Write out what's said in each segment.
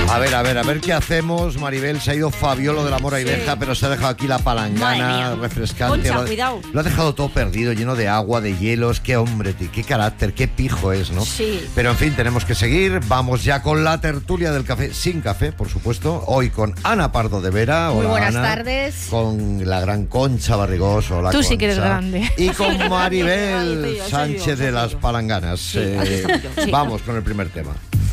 A ver qué hacemos. Maribel, se ha ido Fabiolo de la Mora y Beja, pero se ha dejado aquí la palangana refrescante. Concha, cuidado. Lo ha dejado todo perdido, lleno de agua, de hielos. Qué hombre, qué carácter, qué pijo es, ¿no? Sí. Pero en fin, tenemos que seguir. Vamos ya con la tertulia del café, sin café, por supuesto. Hoy con Ana Pardo de Vera. Muy Hola, buenas Ana. tardes. Con la gran Concha Barrigós. Hola, Tú Concha. sí que eres grande. Y con Maribel Soy yo, Sánchez de las Palanganas. Sí, aquí estoy yo, sí. Vamos con el primer tema.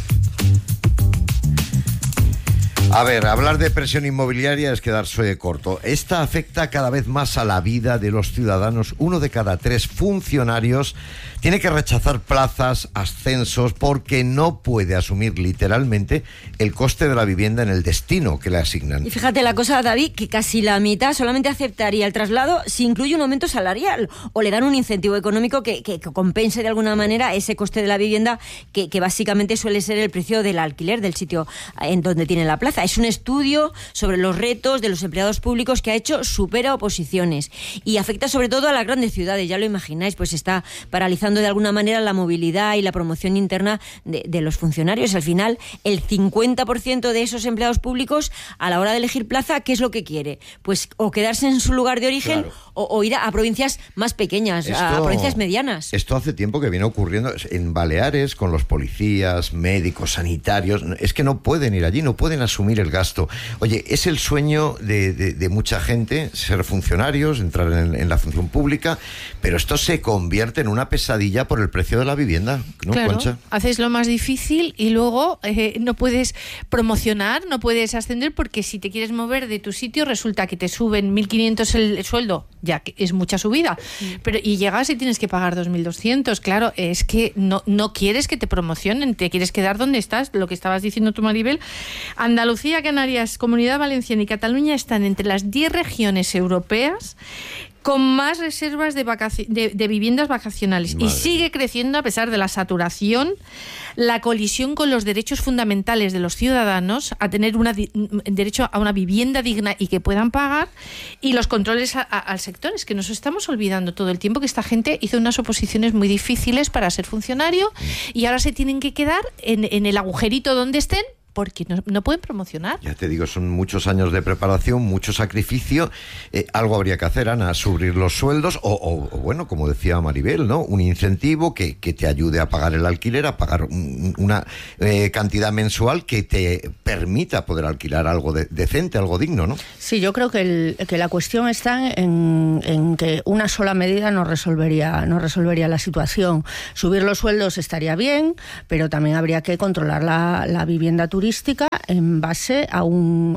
A ver, hablar de presión inmobiliaria es quedarse corto. Esta afecta cada vez más a la vida de los ciudadanos. 1 de cada 3 funcionarios tiene que rechazar plazas, ascensos, porque no puede asumir literalmente el coste de la vivienda en el destino que le asignan. Y fíjate la cosa, David, que casi la mitad solamente aceptaría el traslado si incluye un aumento salarial o le dan un incentivo económico que compense de alguna manera ese coste de la vivienda que básicamente suele ser el precio del alquiler del sitio en donde tiene la plaza. Es un estudio sobre los retos de los empleados públicos que ha hecho supera oposiciones y afecta sobre todo a las grandes ciudades, ya lo imagináis, pues está paralizando de alguna manera la movilidad y la promoción interna de los funcionarios. Al final, el 50% de esos empleados públicos, a la hora de elegir plaza, ¿qué es lo que quiere? Pues o quedarse en su lugar de origen, claro, o ir a provincias más pequeñas, a provincias medianas. Esto hace tiempo que viene ocurriendo en Baleares con los policías, médicos, sanitarios. Es que no pueden ir allí, no pueden asumir el gasto. Oye, es el sueño de mucha gente ser funcionarios, entrar en la función pública, pero esto se convierte en una pesadilla por el precio de la vivienda, ¿no, claro, Concha? haces lo más difícil y luego no puedes promocionar, no puedes ascender, porque si te quieres mover de tu sitio resulta que te suben 1.500 el sueldo, ya que es mucha subida, pero y llegas y tienes que pagar 2.200. Claro, es que no quieres que te promocionen, te quieres quedar donde estás. Lo que estabas diciendo tú, Maribel, Andalucía, Canarias, Comunidad Valenciana y Cataluña están entre las 10 regiones europeas con más reservas de viviendas vacacionales. Madre. Y sigue creciendo a pesar de la saturación, la colisión con los derechos fundamentales de los ciudadanos a tener derecho a una vivienda digna y que puedan pagar, y los controles al sector. Es que nos estamos olvidando todo el tiempo que esta gente hizo unas oposiciones muy difíciles para ser funcionario y ahora se tienen que quedar en el agujerito donde estén, porque no pueden promocionar. Ya te digo, son muchos años de preparación, mucho sacrificio. Algo habría que hacer, Ana, subir los sueldos o bueno, como decía Maribel, ¿no? Un incentivo que te ayude a pagar el alquiler, a pagar una cantidad mensual que te permita poder alquilar algo decente, algo digno, ¿no? Sí, yo creo que la cuestión está en que una sola medida no resolvería la situación. Subir los sueldos estaría bien, pero también habría que controlar la vivienda turística en base a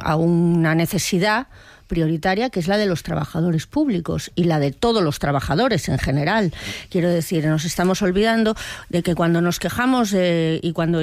una necesidad prioritaria, que es la de los trabajadores públicos y la de todos los trabajadores en general. Quiero decir, nos estamos olvidando de que cuando nos quejamos y cuando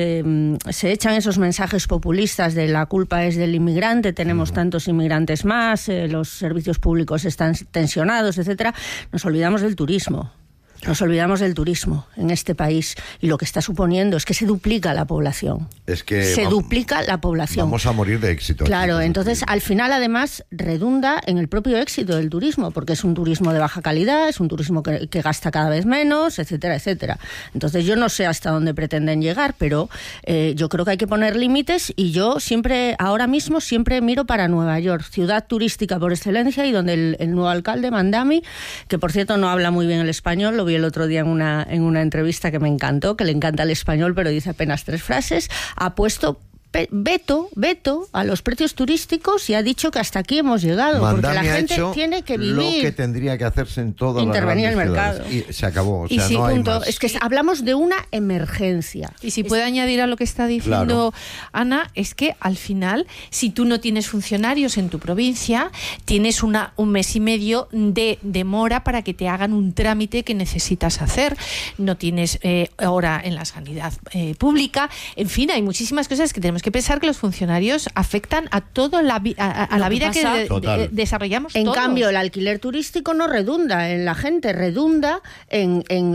se echan esos mensajes populistas de la culpa es del inmigrante, tenemos tantos inmigrantes más, los servicios públicos están tensionados, etcétera, nos olvidamos del turismo. Nos olvidamos del turismo en este país, y lo que está suponiendo es que se duplica la población. Es que se duplica la población. Vamos a morir de éxito. Claro, aquí, entonces al final además redunda en el propio éxito del turismo, porque es un turismo de baja calidad, es un turismo que gasta cada vez menos, etcétera, etcétera. Entonces yo no sé hasta dónde pretenden llegar, pero yo creo que hay que poner límites, y yo ahora mismo siempre miro para Nueva York, ciudad turística por excelencia, y donde el nuevo alcalde, Mandami, que por cierto no habla muy bien el español, lo vi el otro día en una entrevista que me encantó, que le encanta el español pero dice apenas 3 frases, ha puesto veto a los precios turísticos y ha dicho que hasta aquí hemos llegado. Mandami, porque la gente ha hecho tiene que vivir. Lo que tendría que hacerse en todas las intervenir grandes el mercado. ciudades. Y se acabó. O Y sea, sí, no hay punto. más. Es que hablamos de una emergencia. Y si puedo añadir a lo que está diciendo, claro, Ana, es que al final, si tú no tienes funcionarios en tu provincia, tienes un mes y medio de demora para que te hagan un trámite que necesitas hacer. No tienes hora en la sanidad pública. En fin, hay muchísimas cosas que tenemos que pensar, que los funcionarios afectan a toda la vida que desarrollamos en todos. cambio, el alquiler turístico no redunda en la gente, redunda en los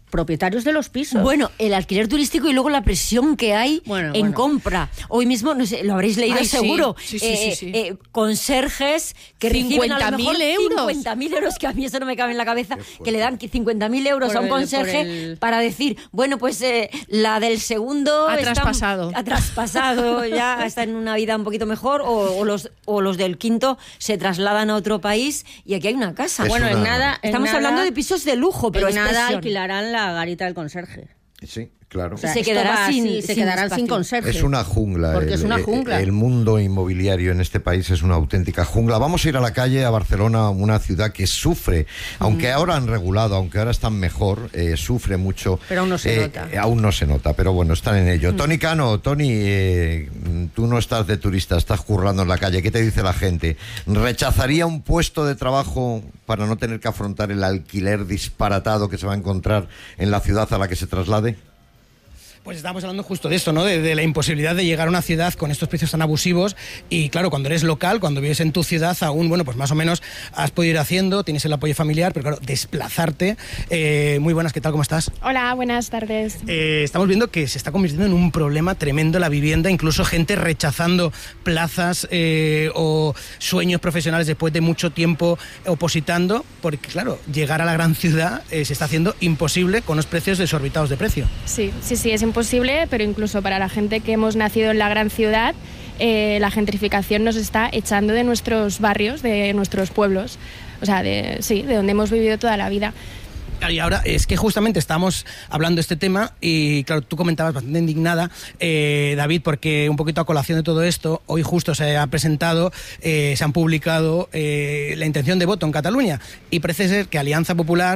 propietarios de los pisos. Bueno, el alquiler turístico y luego la presión que hay en compra. Hoy mismo, no sé, lo habréis leído seguro. Sí. Conserjes que reciben a lo mejor 50.000 euros, que a mí eso no me cabe en la cabeza, que le dan 50.000 euros a un conserje para decir, bueno, pues la del segundo ha traspasado, ya está en una vida un poquito mejor, o los del quinto se trasladan a otro país y aquí hay una casa. Estamos hablando de pisos de lujo, pero en nada alquilarán la garita del conserje. Sí, claro. O sea, se quedarán sin conserje. Es una jungla. Porque es una jungla. El mundo inmobiliario en este país es una auténtica jungla. Vamos a ir a la calle, a Barcelona, una ciudad que sufre, aunque ahora han regulado, aunque ahora están mejor, sufre mucho. Pero aún no se nota. Aún no se nota, pero bueno, están en ello. Tony Cano, tú no estás de turista, estás currando en la calle. ¿Qué te dice la gente? ¿Rechazaría un puesto de trabajo para no tener que afrontar el alquiler disparatado que se va a encontrar en la ciudad a la que se traslade? Pues estábamos hablando justo de esto, ¿no? De la imposibilidad de llegar a una ciudad con estos precios tan abusivos y claro, cuando eres local, cuando vives en tu ciudad aún, bueno, pues más o menos has podido ir haciendo, tienes el apoyo familiar, pero claro, desplazarte. Muy buenas, ¿qué tal? ¿Cómo estás? Hola, buenas tardes. Estamos viendo que se está convirtiendo en un problema tremendo la vivienda, incluso gente rechazando plazas o sueños profesionales después de mucho tiempo opositando, porque claro, llegar a la gran ciudad se está haciendo imposible con los precios desorbitados de precio. Sí, es imposible, pero incluso para la gente que hemos nacido en la gran ciudad, la gentrificación nos está echando de nuestros barrios, de nuestros pueblos, o sea, de donde hemos vivido toda la vida. Y ahora es que justamente estamos hablando de este tema y claro, tú comentabas bastante indignada, David, porque un poquito a colación de todo esto, hoy justo se ha presentado, se han publicado la intención de voto en Cataluña y parece ser que Alianza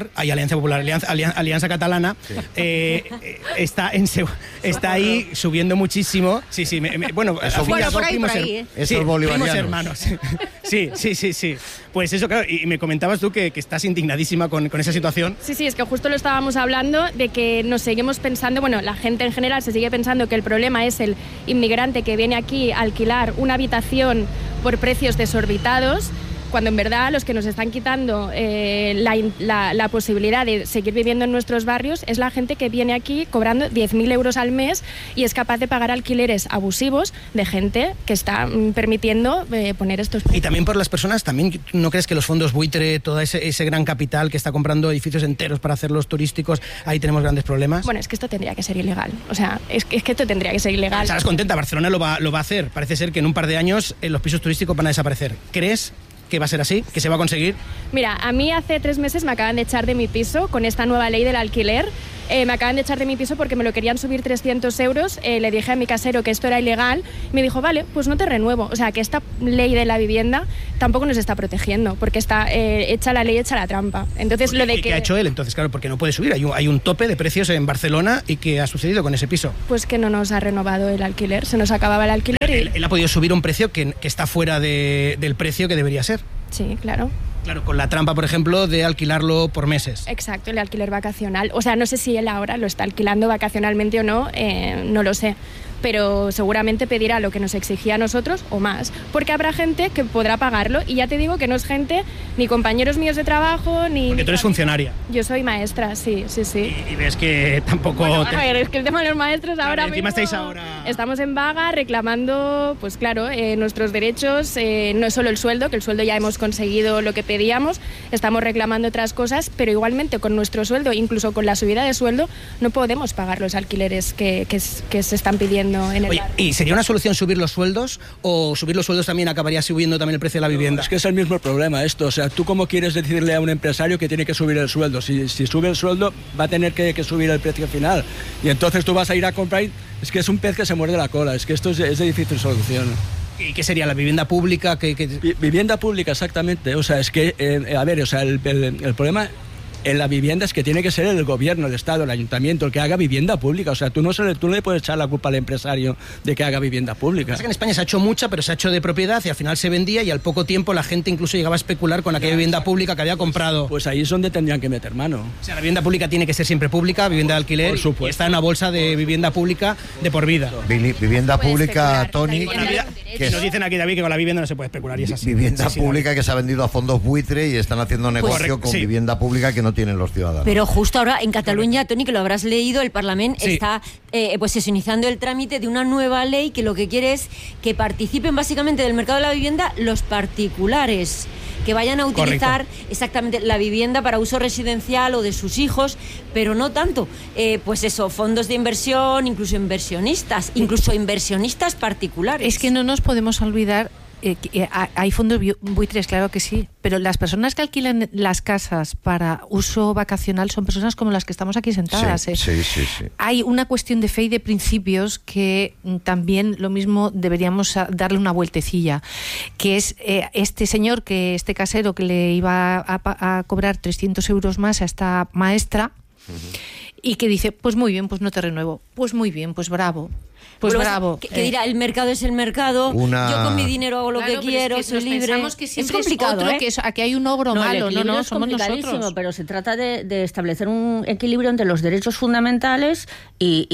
Catalana está ahí subiendo muchísimo. Bueno, por ahí, primos hermanos. Sí. Pues eso, claro, y me comentabas tú que estás indignadísima con esa situación. Sí, es que justo lo estábamos hablando de que nos seguimos pensando, bueno, la gente en general se sigue pensando que el problema es el inmigrante que viene aquí a alquilar una habitación por precios desorbitados, cuando en verdad los que nos están quitando la posibilidad de seguir viviendo en nuestros barrios es la gente que viene aquí cobrando 10.000 euros al mes y es capaz de pagar alquileres abusivos de gente que está permitiendo poner estos precios. Y también por las personas, también ¿no crees que los fondos buitre, todo ese gran capital que está comprando edificios enteros para hacerlos turísticos, ahí tenemos grandes problemas? Bueno, es que esto tendría que ser ilegal. O sea, es que esto tendría que ser ilegal. ¿Estarás contenta? Barcelona lo va a hacer. Parece ser que en un par de años los pisos turísticos van a desaparecer. ¿Crees que va a ser así? ¿Que se va a conseguir? Mira, a mí hace 3 meses me acaban de echar de mi piso con esta nueva ley del alquiler. Me acaban de echar de mi piso porque me lo querían subir 300 euros. Le dije a mi casero que esto era ilegal. Me dijo, vale, pues no te renuevo. O sea, que esta ley de la vivienda tampoco nos está protegiendo porque está hecha la ley, hecha la trampa. Entonces, ¿Qué ha hecho él? Entonces, claro, porque no puede subir. Hay un tope de precios en Barcelona. ¿Y qué ha sucedido con ese piso? Pues que no nos ha renovado el alquiler. Se nos acababa el alquiler. Él ha podido subir un precio que está fuera del precio que debería ser. Sí, claro. Claro, con la trampa, por ejemplo, de alquilarlo por meses. Exacto, el alquiler vacacional. O sea, no sé si él ahora lo está alquilando vacacionalmente o no, no lo sé. Pero seguramente pedirá lo que nos exigía a nosotros o más, porque habrá gente que podrá pagarlo y ya te digo que no es gente, ni compañeros míos de trabajo, ni... Porque tú eres funcionaria. Yo soy maestra, sí. Y ves que tampoco... Bueno, a ver, es que el tema de los maestros ahora encima mismo... estáis ahora... Estamos en vaga reclamando, pues claro, nuestros derechos, no es solo el sueldo, que el sueldo ya hemos conseguido lo que pedíamos, estamos reclamando otras cosas, pero igualmente con nuestro sueldo, incluso con la subida de sueldo, no podemos pagar los alquileres que se están pidiendo. Oye, ¿y sería una solución subir los sueldos o subir los sueldos también acabaría subiendo también el precio de la vivienda? Es que es el mismo problema esto, o sea, ¿tú cómo quieres decirle a un empresario que tiene que subir el sueldo? Si sube el sueldo va a tener que subir el precio final y entonces tú vas a ir a comprar, es que es un pez que se muerde la cola, es que esto es de difícil solución. ¿Y qué sería la vivienda pública? Vivienda pública, exactamente, o sea, es que, el problema... En la vivienda es que tiene que ser el gobierno, el Estado, el ayuntamiento, el que haga vivienda pública. O sea, tú no le puedes echar la culpa al empresario de que haga vivienda pública. Es que en España se ha hecho mucha, pero se ha hecho de propiedad y al final se vendía y al poco tiempo la gente incluso llegaba a especular con aquella vivienda pública que había comprado. Pues ahí es donde tendrían que meter mano. O sea, la vivienda pública tiene que ser siempre pública, vivienda de alquiler, por supuesto. Y está en una bolsa de vivienda pública de por vida. Vivienda pública, Tony. Que nos dicen aquí, David, que con la vivienda no se puede especular y es así. Vivienda pública que se ha vendido a fondos buitre y están haciendo negocio con vivienda pública que no tienen los ciudadanos. Pero justo ahora en Cataluña, Toni, que lo habrás leído, el Parlamento está pues iniciando el trámite de una nueva ley que lo que quiere es que participen básicamente del mercado de la vivienda los particulares, que vayan a utilizar exactamente la vivienda para uso residencial o de sus hijos, pero no tanto, pues eso, fondos de inversión, incluso inversionistas particulares. Es que no nos podemos olvidar hay fondos buitres, claro que sí, pero las personas que alquilan las casas para uso vacacional son personas como las que estamos aquí sentadas. Sí. Hay una cuestión de fe y de principios que también lo mismo deberíamos darle una vueltecilla, que es este casero que le iba a cobrar 300 euros más a esta maestra y que dice, pues muy bien, pues no te renuevo, pues muy bien, pues bravo. Pues bravo. Que dirá, el mercado es el mercado, yo con mi dinero hago lo que quiero, soy libre. Pensamos que siempre es complicado, que aquí hay un ogro malo, no, somos nosotros. Pero se trata de establecer un equilibrio entre los derechos fundamentales y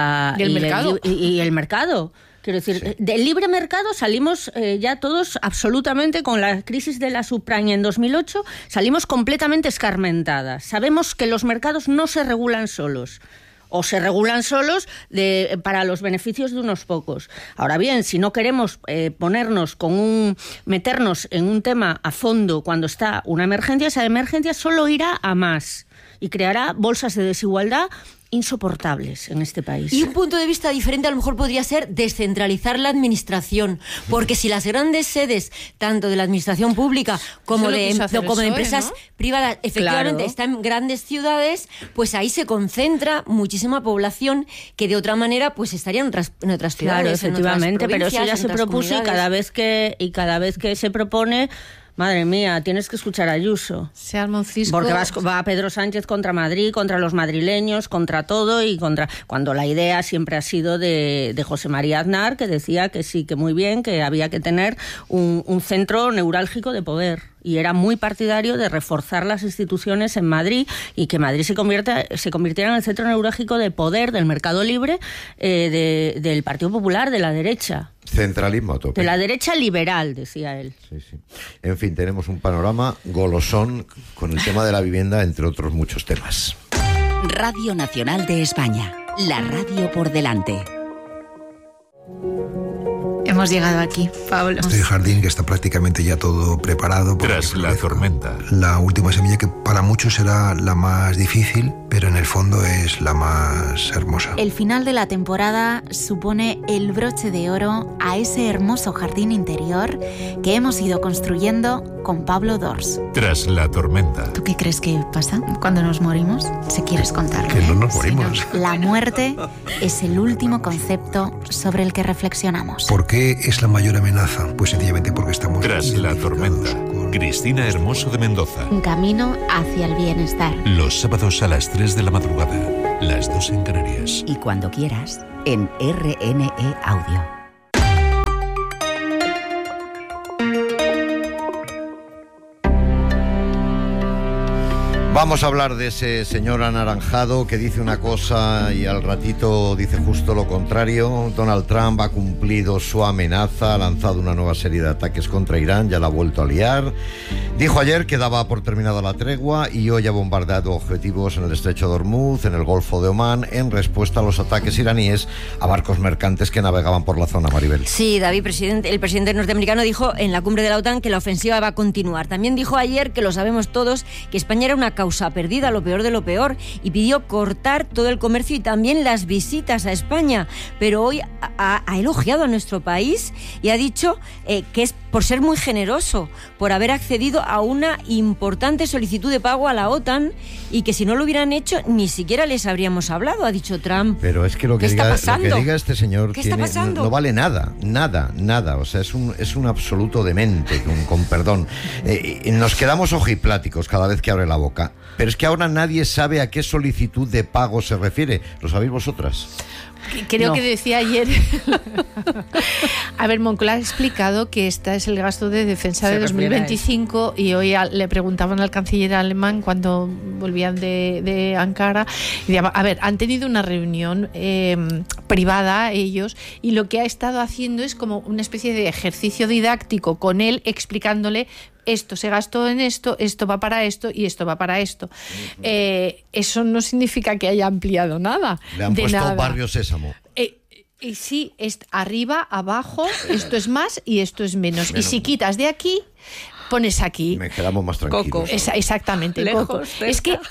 el mercado. Quiero decir, del libre mercado salimos ya todos absolutamente, con la crisis de la subprime en 2008, salimos completamente escarmentadas. Sabemos que los mercados no se regulan solos. O se regulan solos para los beneficios de unos pocos. Ahora bien, si no queremos meternos en un tema a fondo cuando está una emergencia, esa emergencia solo irá a más y creará bolsas de desigualdad insoportables en este país. Y un punto de vista diferente a lo mejor podría ser descentralizar la administración, porque si las grandes sedes, tanto de la administración pública como de empresas privadas, efectivamente están en grandes ciudades, pues ahí se concentra muchísima población que de otra manera pues estaría en otras ciudades. Claro, efectivamente, pero eso ya se propuso y cada vez que se propone, madre mía, tienes que escuchar a Ayuso. Se arma un cisco. Porque va Pedro Sánchez contra Madrid, contra los madrileños, contra todo, y cuando la idea siempre ha sido de José María Aznar, que decía que sí, que muy bien, que había que tener un centro neurálgico de poder. Y era muy partidario de reforzar las instituciones en Madrid y que Madrid se convirtiera en el centro neurálgico de poder del mercado libre del Partido Popular, de la derecha. Centralismo a tope. De la derecha liberal, decía él. Sí. En fin, tenemos un panorama golosón con el tema de la vivienda, entre otros muchos temas. Radio Nacional de España, la radio por delante. Hemos llegado aquí, Pablo. Este jardín que está prácticamente ya todo preparado. Tras la tormenta. La última semilla que para muchos será la más difícil, pero en el fondo es la más hermosa. El final de la temporada supone el broche de oro a ese hermoso jardín interior que hemos ido construyendo con Pablo Dors. Tras la tormenta. ¿Tú qué crees que pasa cuando nos morimos? Si quieres contarlo. Que no nos morimos. Si no, la muerte es el último concepto sobre el que reflexionamos. ¿Por qué es la mayor amenaza? Pues sencillamente porque estamos... Tras la tormenta. Cristina Hermoso de Mendoza. Un camino hacia el bienestar. Los sábados a las 3 de la madrugada, las 2 en Canarias. Y cuando quieras, en RNE Audio. Vamos a hablar de ese señor anaranjado que dice una cosa y al ratito dice justo lo contrario. Donald Trump ha cumplido su amenaza, ha lanzado una nueva serie de ataques contra Irán, ya la ha vuelto a liar. Dijo ayer que daba por terminada la tregua y hoy ha bombardeado objetivos en el estrecho de Hormuz, en el Golfo de Omán, en respuesta a los ataques iraníes a barcos mercantes que navegaban por la zona, Maribel. Sí, David, el presidente norteamericano dijo en la cumbre de la OTAN que la ofensiva va a continuar. También dijo ayer, que lo sabemos todos, que España era una causa perdida, lo peor de lo peor, y pidió cortar todo el comercio y también las visitas a España. Pero hoy ha elogiado a nuestro país y ha dicho que es por ser muy generoso, por haber accedido a una importante solicitud de pago a la OTAN y que si no lo hubieran hecho ni siquiera les habríamos hablado, ha dicho Trump. Pero es que lo que diga este señor no vale nada. O sea, es un absoluto demente, con perdón. Nos quedamos ojipláticos cada vez que abre la boca. Pero es que ahora nadie sabe a qué solicitud de pago se refiere. ¿Lo sabéis vosotras? Creo No. que decía ayer. A ver, Moncloa ha explicado que este es el gasto de defensa Se de refiere a 2025 y hoy le preguntaban al canciller alemán cuando volvían de Ankara. Y decía, a ver, han tenido una reunión privada ellos y lo que ha estado haciendo es como una especie de ejercicio didáctico con él explicándole esto se gastó en esto, esto va para esto y esto va para esto. Eso no significa que haya ampliado nada. Le han de puesto nada. Barrio Sésamo. Y sí, es arriba, abajo, esto es más y esto es menos. Y si quitas de aquí, pones aquí. Me quedamos más tranquilos. Coco. Exactamente, Lejos, Coco. cerca. Es que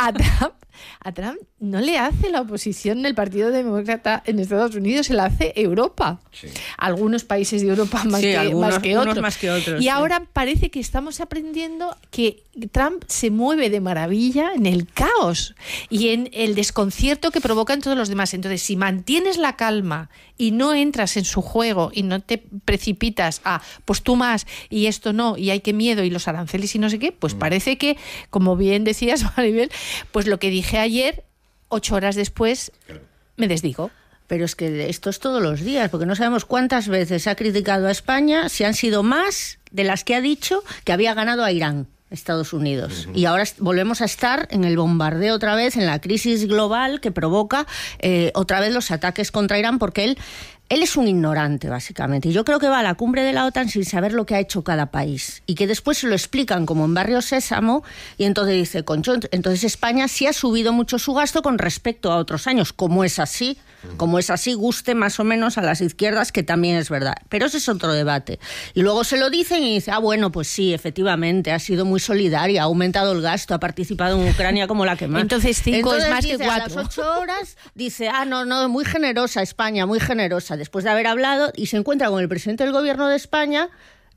a Trump no le hace la oposición del Partido Demócrata en Estados Unidos, se la hace Europa. Sí. Algunos países de Europa más, Sí, que, algunos, más que unos otros. más que otros, Y sí. ahora parece que estamos aprendiendo que Trump se mueve de maravilla en el caos y en el desconcierto que provocan todos los demás. Entonces, si mantienes la calma y no entras en su juego y no te precipitas a, pues tú más y esto no, y hay que miedo y los aranceles y no sé qué, pues parece que, como bien decías, Maribel, pues lo que dije ayer, 8 horas después, me desdigo. Pero es que esto es todos los días, porque no sabemos cuántas veces ha criticado a España, si han sido más de las que ha dicho que había ganado a Irán, Estados Unidos. Y ahora volvemos a estar en el bombardeo otra vez, en la crisis global que provoca otra vez los ataques contra Irán, porque él es un ignorante, básicamente. Y yo creo que va a la cumbre de la OTAN sin saber lo que ha hecho cada país. Y que después se lo explican como en Barrio Sésamo, y entonces dice, concho, entonces España sí ha subido mucho su gasto con respecto a otros años. Como es así, guste más o menos a las izquierdas, que también es verdad. Pero ese es otro debate. Y luego se lo dicen y dice, bueno, pues sí, efectivamente, ha sido muy solidaria, ha aumentado el gasto, ha participado en Ucrania como la que más. Entonces 5 es más que dice, 4. A las 8 horas dice, no, muy generosa España, muy generosa. Después de haber hablado, y se encuentra con el presidente del gobierno de España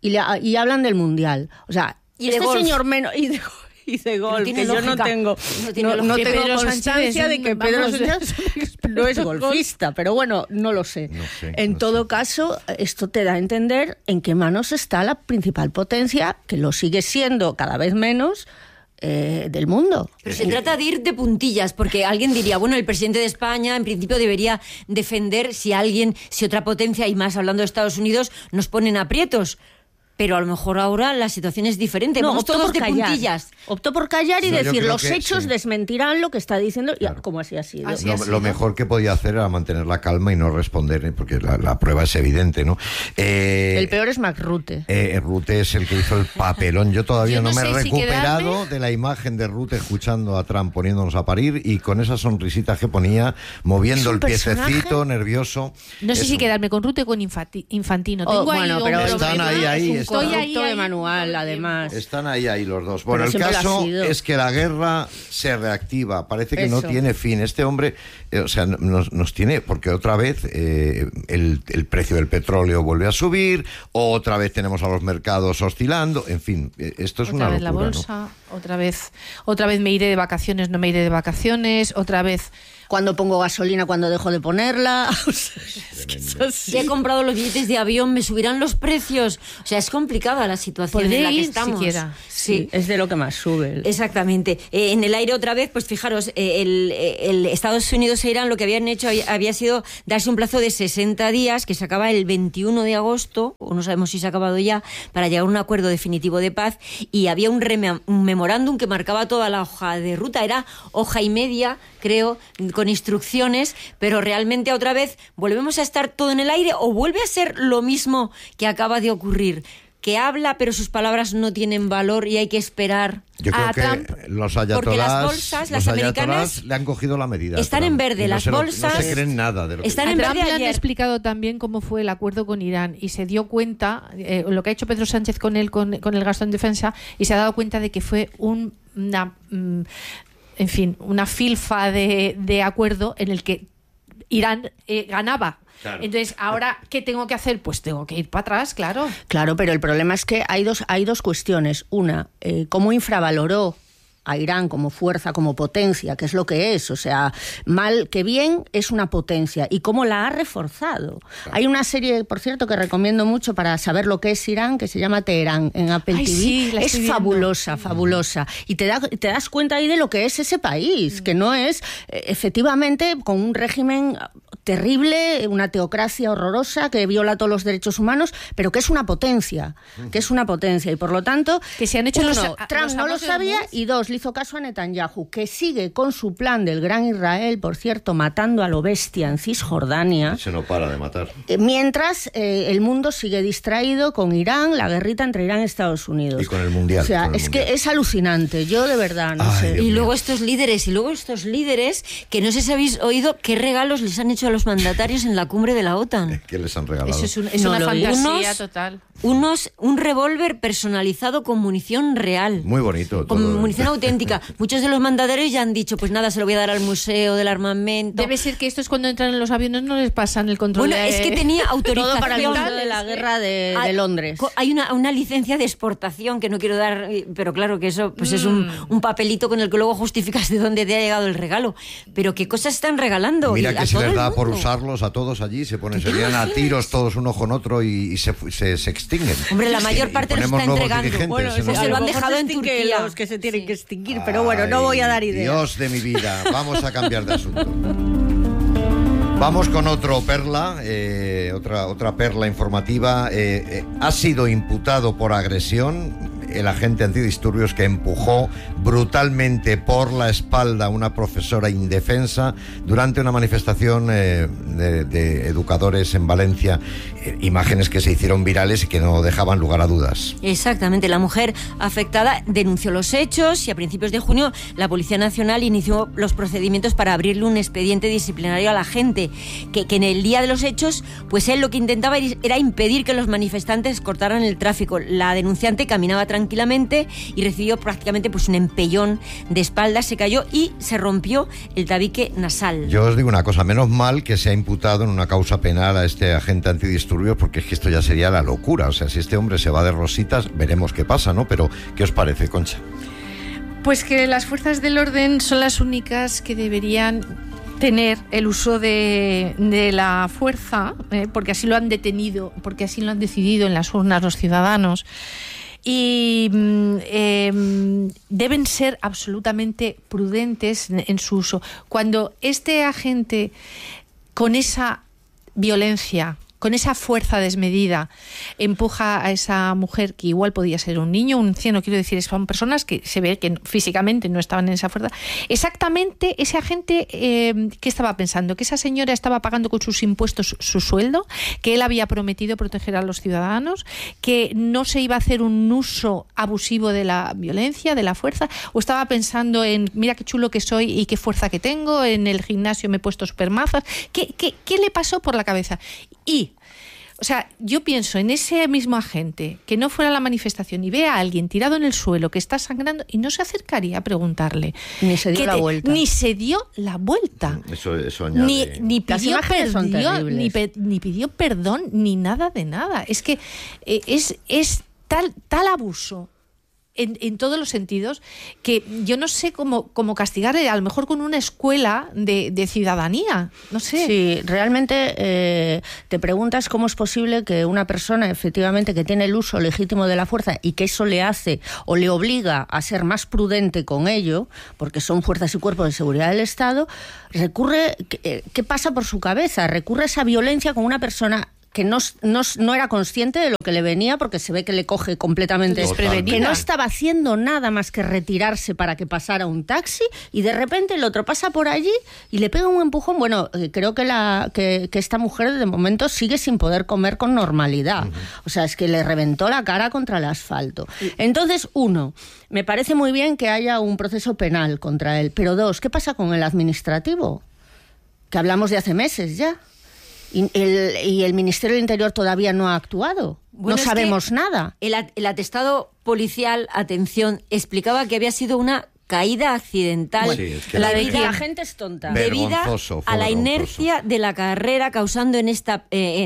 y hablan del Mundial. O sea, Y de este golf. señor menos... Y de golf, tiene que yo no lógica. tengo, No tiene no lógica. tengo Pedro constancia Sánchez es de que Pedro vamos, Sánchez no es golfista, pero bueno, no lo sé. En todo caso, esto te da a entender en qué manos está la principal potencia, que lo sigue siendo cada vez menos, del mundo. Pero se trata de ir de puntillas, porque alguien diría, bueno, el presidente de España en principio debería defender si otra potencia, y más hablando de Estados Unidos, nos ponen aprietos. Pero a lo mejor ahora la situación es diferente. No, Vamos optó todos por de callar. puntillas. Optó por callar y No, yo decir, creo los que hechos sí. desmentirán lo que está diciendo. Y como así ha sido. Así ha sido. Lo mejor que podía hacer era mantener la calma y no responder, porque la prueba es evidente, ¿no? El peor es Mark Rutte. Rutte es el que hizo el papelón. Yo todavía Yo no no me he sé si recuperado quedarme. de la imagen de Rutte escuchando a Trump poniéndonos a parir y con esa sonrisita que ponía, moviendo Es un el piececito, personaje. nervioso. No sé Eso. si quedarme con Rutte o con Infantino. Oh, Tengo ahí bueno, un pero están problema. ahí, es un están. Estoy corrupto de ahí manual, todo el además. Están ahí los dos. Bueno, el siempre lo ha caso sido. es que la guerra se reactiva. Parece que no Eso. tiene fin. Este hombre, nos tiene, porque otra vez el precio del petróleo vuelve a subir, otra vez tenemos a los mercados oscilando. En fin, esto es Otra una vez locura, la bolsa, otra vez me iré de vacaciones, no me iré de vacaciones, otra vez... Cuando pongo gasolina, cuando dejo de ponerla. O sea, es que es así. Si he comprado los billetes de avión, me subirán los precios. O sea, es complicada la situación Podré en la que ir estamos. siquiera. Sí. Es de lo que más sube. Exactamente. En el aire otra vez, pues fijaros, el Estados Unidos e Irán lo que habían hecho había sido darse un plazo de 60 días, que se acaba el 21 de agosto, o no sabemos si se ha acabado ya, para llegar a un acuerdo definitivo de paz, y había un memorándum que marcaba toda la hoja de ruta, era hoja y media, creo, con instrucciones, pero realmente otra vez volvemos a estar todo en el aire, o vuelve a ser lo mismo que acaba de ocurrir, que habla pero sus palabras no tienen valor y hay que esperar. Yo creo a que Trump, los porque las ayatolás, bolsas, las americanas, le han cogido la medida. a están Trump, en verde, y no las se bolsas no se creen nada de lo que están A en Trump verde le han ayer. explicado también cómo fue el acuerdo con Irán y se dio cuenta, lo que ha hecho Pedro Sánchez con él, con el gasto en defensa, y se ha dado cuenta de que fue una filfa de acuerdo en el que Irán ganaba. Claro. Entonces, ahora, ¿qué tengo que hacer? Pues tengo que ir para atrás, claro. Claro, pero el problema es que hay dos cuestiones. Una, cómo infravaloró a Irán como fuerza, como potencia, que es lo que es, o sea, mal que bien es una potencia, y cómo la ha reforzado. Claro. Hay una serie, por cierto, que recomiendo mucho para saber lo que es Irán, que se llama Teherán, en Apple TV. Sí, es fabulosa, fabulosa. Y te das cuenta ahí de lo que es ese país, que no es, efectivamente, con un régimen terrible, una teocracia horrorosa, que viola todos los derechos humanos, pero que es una potencia, y por lo tanto, que se han hecho Trump no lo sabía, y dos, le hizo caso a Netanyahu, que sigue con su plan del Gran Israel, por cierto, matando a lo bestia en Cisjordania. Se no para de matar. Mientras el mundo sigue distraído con Irán, la guerrita entre Irán y Estados Unidos. Y con el Mundial. O sea, que es alucinante, yo de verdad no sé. Y luego estos líderes, que no sé si habéis oído qué regalos les han hecho a los mandatarios en la cumbre de la OTAN. ¿Qué les han regalado? Eso es una fantasía total. Un revólver personalizado con munición real. Muy bonito. Con munición auténtica. Muchos de los mandatarios ya han dicho, pues nada, se lo voy a dar al Museo del Armamento. Debe ser que estos cuando entran en los aviones no les pasan el control. Bueno, es que tenía autorización. Todo para el mundo de la guerra de Londres. Hay una licencia de exportación que no quiero dar, pero claro que eso pues es un papelito con el que luego justificas de dónde te ha llegado el regalo. Pero qué cosas están regalando. Mira que si les da por usarlos a todos allí, se lían a tiros todos uno con otro y se extinguen. Hombre, la mayor parte los está entregando. Bueno, se lo han dejado en Turquía. Los que se tienen que extinguir, pero bueno, no voy a dar ideas. Dios de mi vida, vamos a cambiar de asunto. Vamos con otra perla informativa. Ha sido imputado por agresión el agente antidisturbios que empujó brutalmente por la espalda a una profesora indefensa durante una manifestación de educadores en Valencia. Imágenes que se hicieron virales y que no dejaban lugar a dudas. Exactamente, la mujer afectada denunció los hechos y a principios de junio la Policía Nacional inició los procedimientos para abrirle un expediente disciplinario al agente, que en el día de los hechos, pues él lo que intentaba era impedir que los manifestantes cortaran el tráfico. La denunciante caminaba tranquilamente y recibió prácticamente pues un empellón de espalda, se cayó y se rompió el tabique nasal. Yo os digo una cosa, menos mal que se ha imputado en una causa penal a este agente antidisturbios, porque es que esto ya sería la locura. O sea, si este hombre se va de rositas, veremos qué pasa, ¿no? Pero, ¿qué os parece, Concha? Pues que las fuerzas del orden son las únicas que deberían tener el uso de la fuerza, porque así lo han detenido, porque así lo han decidido en las urnas los ciudadanos. Y deben ser absolutamente prudentes en su uso. Cuando este agente, con esa violencia, con esa fuerza desmedida, empuja a esa mujer, que igual podía ser un niño, un anciano, quiero decir, son personas que se ve que físicamente no estaban en esa fuerza. Exactamente ese agente, ¿qué estaba pensando? Que esa señora estaba pagando con sus impuestos su sueldo, que él había prometido proteger a los ciudadanos, que no se iba a hacer un uso abusivo de la violencia, de la fuerza, o estaba pensando en, mira qué chulo que soy y qué fuerza que tengo, en el gimnasio me he puesto supermazas. ¿Qué le pasó por la cabeza? Y o sea, yo pienso en ese mismo agente que no fuera a la manifestación y ve a alguien tirado en el suelo que está sangrando y no se acercaría a preguntarle. Ni se dio la vuelta. Ni se dio la vuelta. Eso añade. Ni pidió perdón, ni nada de nada. Es que es tal abuso en todos los sentidos, que yo no sé cómo castigarle, a lo mejor con una escuela de ciudadanía, no sé. Sí, realmente te preguntas cómo es posible que una persona efectivamente que tiene el uso legítimo de la fuerza y que eso le hace o le obliga a ser más prudente con ello, porque son fuerzas y cuerpos de seguridad del Estado, recurre, ¿qué pasa por su cabeza? Recurre a esa violencia con una persona que no era consciente de lo que le venía, porque se ve que le coge completamente desprevenida, que no estaba haciendo nada más que retirarse para que pasara un taxi, y de repente el otro pasa por allí y le pega un empujón. Bueno, creo que esta mujer de momento sigue sin poder comer con normalidad. O sea, es que le reventó la cara contra el asfalto. Entonces, uno, me parece muy bien que haya un proceso penal contra él, pero dos, ¿qué pasa con el administrativo? Que hablamos de hace meses ya. Y el Ministerio del Interior todavía no ha actuado. Bueno, no sabemos nada. El atestado policial, atención, explicaba que había sido una caída accidental. Bueno, sí, es que La de debida- que la gente es tonta. debida Vergonzoso, fue a la vergonzoso. inercia de la carrera, causando en esta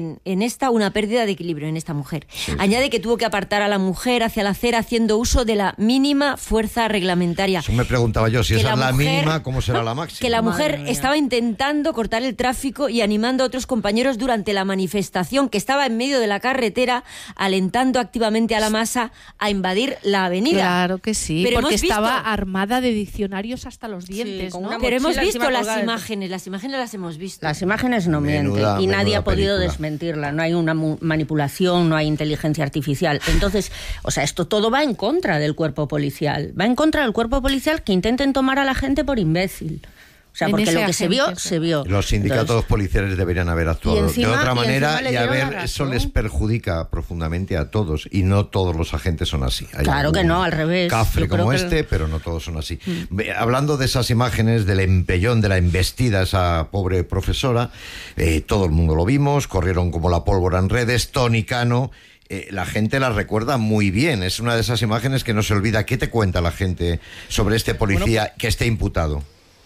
una pérdida de equilibrio en esta mujer. Añade que tuvo que apartar a la mujer hacia la acera haciendo uso de la mínima fuerza reglamentaria. Eso me preguntaba yo, si Que esa es la la mujer- mínima, ¿cómo será la máxima? Que la Madre mujer mía. estaba intentando cortar el tráfico y animando a otros compañeros durante la manifestación, que estaba en medio de la carretera, alentando activamente a la masa a invadir la avenida. Claro que sí, Pero porque hemos visto- estaba armada de diccionarios hasta los dientes, con ¿no? una Pero hemos mochila visto encima las colgada de- imágenes las hemos visto. Las imágenes no mienten Menuda- y nadie menuda ha podido película. desmentirla. No hay una manipulación, no hay inteligencia artificial. Entonces, o sea, esto todo va en contra del cuerpo policial. Va en contra del cuerpo policial que intenten tomar a la gente por imbécil. O sea, En porque ese lo que se agente, vio, sí. se vio. Los sindicatos Entonces, policiales deberían haber actuado Y encima- de otra y encima manera le y a dieron ver, la eso razón. les perjudica profundamente a todos y no todos los agentes son así. Hay Claro que algún no, al revés. Cafre Yo creo como que- este, pero no todos son así. Hablando de esas imágenes del empellón, de la embestida, esa pobre profesora, todo el mundo lo vimos, corrieron como la pólvora en redes, Tony Cano. La gente la recuerda muy bien. Es una de esas imágenes que no se olvida. ¿Qué te cuenta la gente sobre este policía que esté imputado?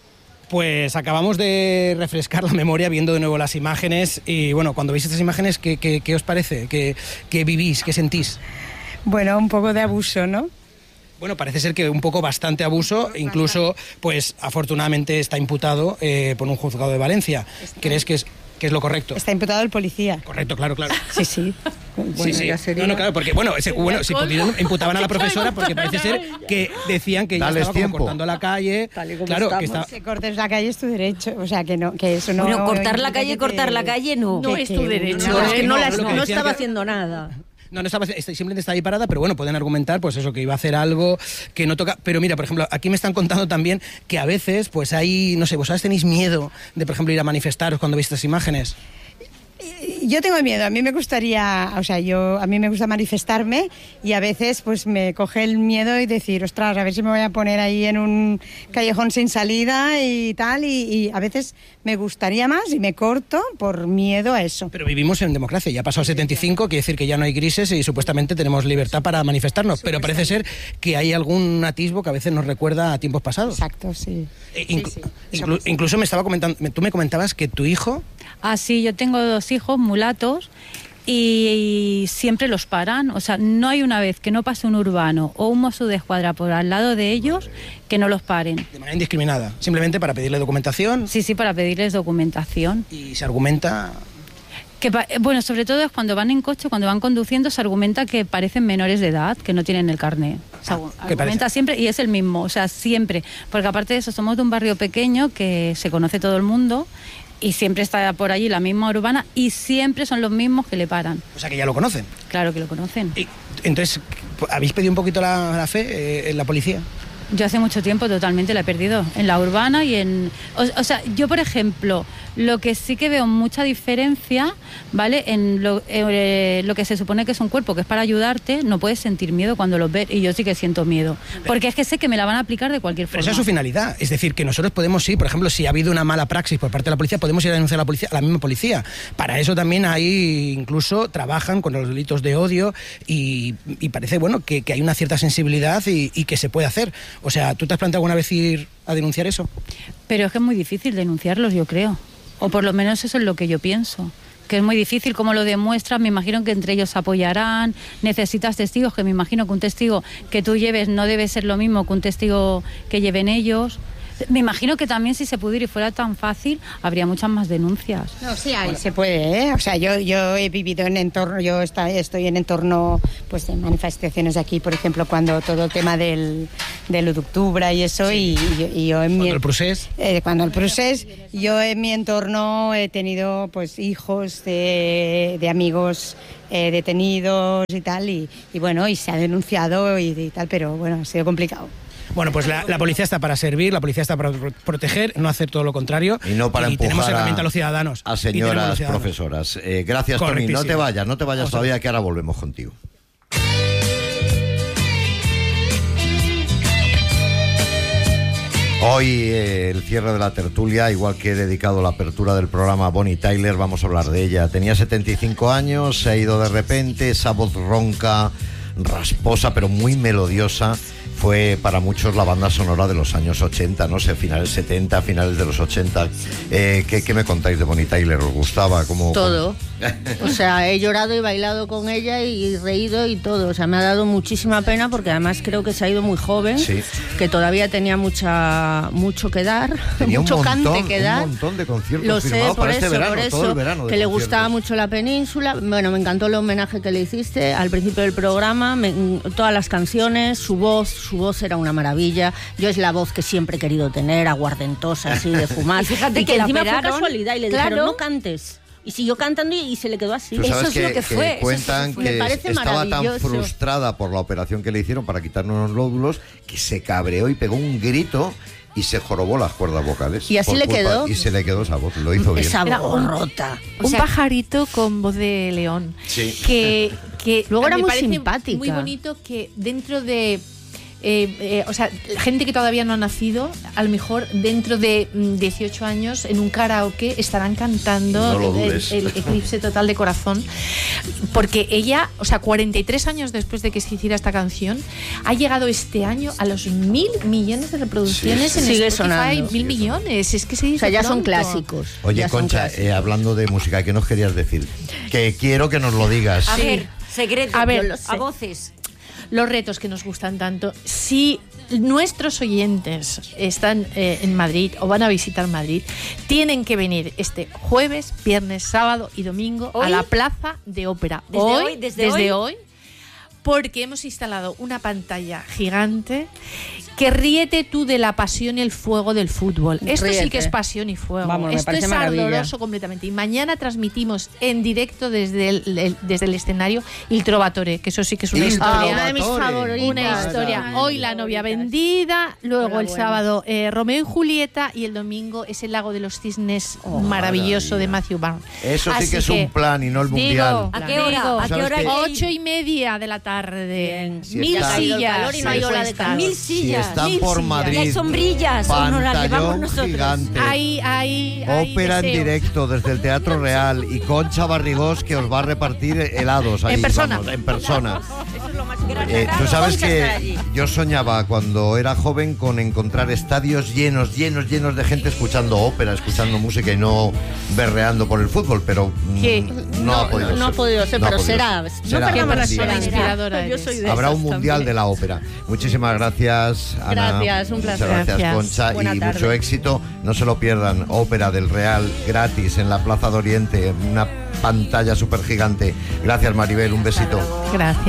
Pues acabamos de refrescar la memoria viendo de nuevo las imágenes y bueno, cuando veis estas imágenes, ¿qué os parece? ¿Qué vivís? ¿Qué sentís? Bueno, un poco de abuso, ¿no? Bueno, parece ser que un poco bastante abuso, incluso, pues afortunadamente está imputado por un juzgado de Valencia. ¿Crees que es lo correcto? Está imputado el policía. Correcto, claro. Sí, sí. Sí, sí. ya sería- No, claro, porque bueno, si pudieron, imputaban a la profesora porque parece ser que decían que ella Dales estaba como tiempo. cortando la calle. Tal y como Claro, que estamos. está, Que cortes la calle es tu derecho. O sea, que no, que eso no. Bueno, cortar la implica calle, que te- cortar la calle, no. No es tu derecho. No, es que no, No, la- lo que no decían estaba que- haciendo nada. No estaba, simplemente está ahí parada, pero bueno, pueden argumentar, pues eso, que iba a hacer algo que no toca. Pero mira, por ejemplo, aquí me están contando también que a veces, pues hay, no sé, vosotros tenéis miedo de, por ejemplo, ir a manifestaros cuando veis estas imágenes. Yo tengo miedo, a mí me gustaría, o sea, a mí me gusta manifestarme y a veces pues me coge el miedo y decir, ostras, a ver si me voy a poner ahí en un callejón sin salida y tal, y a veces me gustaría más y me corto por miedo a eso. Pero vivimos en democracia, ya pasó 75, quiere decir que ya no hay grises y supuestamente tenemos libertad para manifestarnos, pero parece ser que hay algún atisbo que a veces nos recuerda a tiempos pasados. Exacto, sí. Incluso me estaba comentando, tú me comentabas que tu hijo... Ah, sí, yo tengo 2 hijos mulatos y siempre los paran. O sea, no hay una vez que no pase un urbano o un mozo de escuadra por al lado de ellos que no los paren. De manera indiscriminada, simplemente para pedirle documentación. Sí, sí, para pedirles documentación. Y se argumenta... Bueno, sobre todo es cuando van en coche, cuando van conduciendo, se argumenta que parecen menores de edad, que no tienen el carné. Se argumenta siempre y es el mismo, o sea, siempre. Porque aparte de eso, somos de un barrio pequeño que se conoce todo el mundo y siempre está por allí la misma urbana y siempre son los mismos que le paran. O sea, que ya lo conocen. Claro que lo conocen. Y, entonces, ¿habéis pedido un poquito la fe en la policía? Yo hace mucho tiempo totalmente la he perdido, en la urbana y en... O sea, yo, por ejemplo, lo que sí que veo mucha diferencia, ¿vale? En lo que se supone que es un cuerpo, que es para ayudarte, no puedes sentir miedo cuando los ves, y yo sí que siento miedo. Porque es que sé que me la van a aplicar de cualquier Pero forma. esa es su finalidad. Es decir, que nosotros podemos ir, por ejemplo, si ha habido una mala praxis por parte de la policía, podemos ir a denunciar a la misma policía. Para eso también hay, incluso, trabajan con los delitos de odio y parece, bueno, que hay una cierta sensibilidad y que se puede hacer. O sea, ¿tú te has planteado alguna vez ir a denunciar eso? Pero es que es muy difícil denunciarlos, yo creo. O por lo menos eso es lo que yo pienso. Que es muy difícil, como lo demuestran, me imagino que entre ellos apoyarán, necesitas testigos, que me imagino que un testigo que tú lleves no debe ser lo mismo que un testigo que lleven ellos. Me imagino que también si se pudiera y fuera tan fácil, habría muchas más denuncias. No, sí, ahí se puede, ¿eh? O sea, yo he vivido en entorno, estoy en entorno pues de manifestaciones aquí, por ejemplo, cuando todo el tema del 1 de octubre y eso, sí. y yo en ¿Cuando el procés? Cuando el procés, yo en mi entorno he tenido pues hijos de amigos detenidos y tal, y bueno, y se ha denunciado y tal, pero bueno, ha sido complicado. Bueno, pues la policía está para servir, la policía está para proteger, no hacer todo lo contrario. Y no para empujar tenemos herramienta a los ciudadanos. A señoras profesoras. Gracias, Tony. No te vayas todavía, que ahora volvemos contigo. Hoy el cierre de la tertulia, igual que he dedicado la apertura del programa a Bonnie Tyler, vamos a hablar de ella. Tenía 75 años, se ha ido de repente, esa voz ronca, rasposa, pero muy melodiosa. fue para muchos la banda sonora de los años 80, no sé, finales 70, finales de los 80. ¿Qué me contáis de Bonnie Tyler? ¿Os gustaba? Todo. O sea, he llorado y bailado con ella y reído y todo. O sea, me ha dado muchísima pena porque además creo que se ha ido muy joven, sí, que todavía tenía mucho que dar, mucho cante que dar. Un montón de conciertos lo sé, firmados por para eso, este verano, por eso, todo el verano que le gustaba mucho la península. Bueno, me encantó el homenaje que le hiciste al principio del programa, todas las canciones, su voz era una maravilla. Yo es la voz que siempre he querido tener, aguardentosa, así de fumar. Y fíjate que encima fue casualidad y le dijeron, no cantes. Y siguió cantando y se le quedó así. Eso es lo que fue. Cuentan que estaba tan frustrada por la operación que le hicieron para quitarle unos nódulos que se cabreó y pegó un grito y se jorobó las cuerdas vocales. Y así le quedó. Y se le quedó esa voz, lo hizo bien. Esa voz rota. Un pajarito con voz de león. Sí. Que luego era me muy parece simpática. muy bonito que dentro de... o sea, gente que todavía no ha nacido, a lo mejor dentro de 18 años en un karaoke estarán cantando el Eclipse Total de Corazón, porque ella, o sea, 43 años después de que se hiciera esta canción, ha llegado este año a los 1.000 millones de reproducciones en sigue Spotify. sonando. 1.000 millones, es que se dice, o sea, ya pronto. son clásicos. Oye, Concha, hablando de música, ¿qué nos querías decir? Que quiero que nos lo digas. A ver, secreto, a ver, a voces. Los retos que nos gustan tanto. Si nuestros oyentes están en Madrid o van a visitar Madrid, tienen que venir este jueves, viernes, sábado y domingo a la Plaza de Ópera. Desde hoy, porque hemos instalado una pantalla gigante que ríete tú de la pasión y el fuego del fútbol. Esto sí que es pasión y fuego. Vamos, esto es ardoroso completamente. Y mañana transmitimos en directo desde el escenario Il Trovatore, que eso sí que es una historia. Una de mis favoritas. Una historia. Hoy La novia vendida, luego el sábado Romeo y Julieta y el domingo es El lago de los cisnes, maravilloso, de Matthew Barnes. Eso sí que es un plan y no el mundial. ¿A qué hora? 8:30 de la tarde. Si 1000 está- sillas. y no hay hora de calor. 1000 sillas. Si están por Madrid, Y hay sombrillas, o nos las llevamos pantallón nosotros. gigante. Hay Ópera en deseo. directo desde el Teatro Real y Concha Barrigós que os va a repartir helados ahí, En persona. vamos, en persona. Eso es lo más grande. Tú sabes Concha que está allí. yo soñaba cuando era joven con encontrar estadios llenos de gente escuchando ópera, escuchando música y no berreando por el fútbol, pero ¿Qué? no ha podido ser. No ha podido ser, No ha pero podido será. ser. No Será perdamos la algún día. persona esperanza. inspiradora Yo eres. soy de Habrá esas un mundial también. de la ópera. Muchísimas gracias, Ana. Gracias, un placer. Muchas gracias, Gracias. Concha, Buena y tarde. mucho éxito. No se lo pierdan. Ópera del Real gratis en la Plaza de Oriente, una pantalla súper gigante. Gracias, Maribel. Un besito. Gracias.